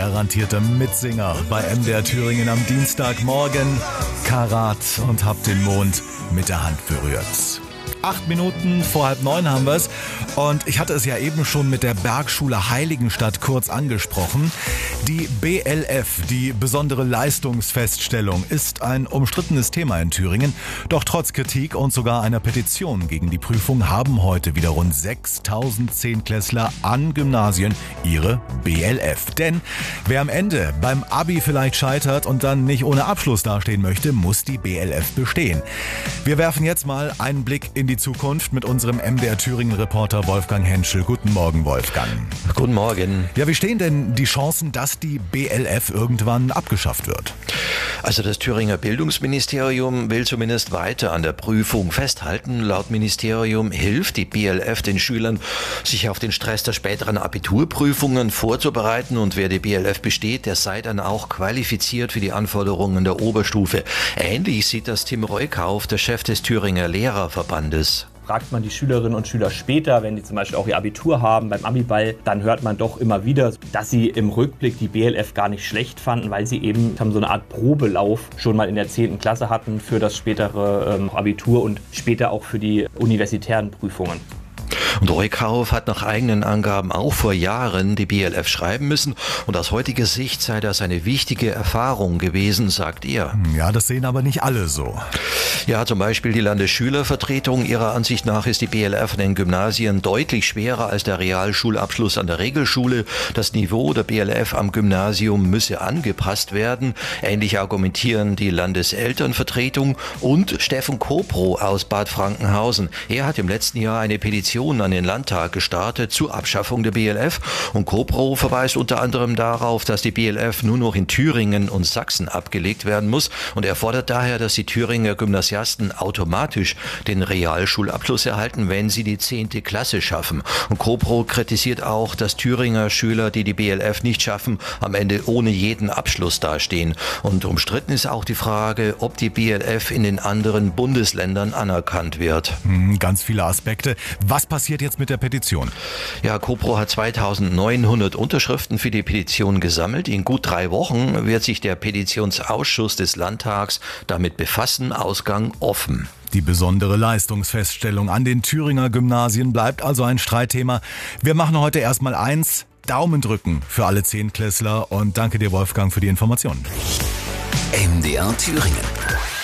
garantierter Mitsinger bei MDR Thüringen am Dienstagmorgen. Karat und hab den Mond mit der Hand berührt. 8 Minuten vor 8:30 haben wir es. Und ich hatte es ja eben schon mit der Bergschule Heiligenstadt kurz angesprochen. Die BLF, die besondere Leistungsfeststellung, ist ein umstrittenes Thema in Thüringen. Doch trotz Kritik und sogar einer Petition gegen die Prüfung haben heute wieder rund 6.000 Zehntklässler an Gymnasien ihre BLF. Denn wer am Ende beim Abi vielleicht scheitert und dann nicht ohne Abschluss dastehen möchte, muss die BLF bestehen. Wir werfen jetzt mal einen Blick in die Zukunft mit unserem MDR Thüringen-Reporter Wolfgang Henschel. Guten Morgen, Wolfgang. Guten Morgen. Ja, wie stehen denn die Chancen, dass die BLF irgendwann abgeschafft wird? Also das Thüringer Bildungsministerium will zumindest weiter an der Prüfung festhalten. Laut Ministerium hilft die BLF den Schülern, sich auf den Stress der späteren Abiturprüfungen vorzubereiten. Und wer die BLF besteht, der sei dann auch qualifiziert für die Anforderungen der Oberstufe. Ähnlich sieht das Tim Reukauf, der Chef des Thüringer Lehrerverbandes. Fragt man die Schülerinnen und Schüler später, wenn die zum Beispiel auch ihr Abitur haben, beim Abiball, dann hört man doch immer wieder, dass sie im Rückblick die BLF gar nicht schlecht fanden, weil sie eben so eine Art Probelauf schon mal in der 10. Klasse hatten für das spätere Abitur und später auch für die universitären Prüfungen. Und Reukauf hat nach eigenen Angaben auch vor Jahren die BLF schreiben müssen. Und aus heutiger Sicht sei das eine wichtige Erfahrung gewesen, sagt er. Ja, das sehen aber nicht alle so. Ja, zum Beispiel die Landesschülervertretung. Ihrer Ansicht nach ist die BLF an den Gymnasien deutlich schwerer als der Realschulabschluss an der Regelschule. Das Niveau der BLF am Gymnasium müsse angepasst werden. Ähnlich argumentieren die Landeselternvertretung und Steffen Kopro aus Bad Frankenhausen. Er hat im letzten Jahr eine Petition an den Landtag gestartet zur Abschaffung der BLF. Und Kopro verweist unter anderem darauf, dass die BLF nur noch in Thüringen und Sachsen abgelegt werden muss. Und er fordert daher, dass die Thüringer Gymnasiasten automatisch den Realschulabschluss erhalten, wenn sie die 10. Klasse schaffen. Und Kopro kritisiert auch, dass Thüringer Schüler, die die BLF nicht schaffen, am Ende ohne jeden Abschluss dastehen. Und umstritten ist auch die Frage, ob die BLF in den anderen Bundesländern anerkannt wird. Ganz viele Aspekte. Was passiert jetzt mit der Petition? Ja, Kopro hat 2.900 Unterschriften für die Petition gesammelt. In gut 3 Wochen wird sich der Petitionsausschuss des Landtags damit befassen. Ausgang offen. Die besondere Leistungsfeststellung an den Thüringer Gymnasien bleibt also ein Streitthema. Wir machen heute erstmal eins: Daumen drücken für alle Zehntklässler und danke dir, Wolfgang, für die Informationen. MDR Thüringen.